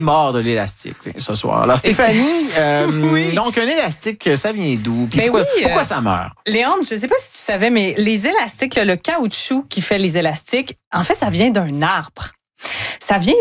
mort de l'élastique ce soir. Alors, Stéphanie, Oui. donc un élastique, ça vient d'où? Puis pourquoi ça meurt? Léandre, je sais pas si tu savais, mais les élastiques, là, le caoutchouc qui fait les élastiques, en fait, ça vient d'un arbre. Ça vient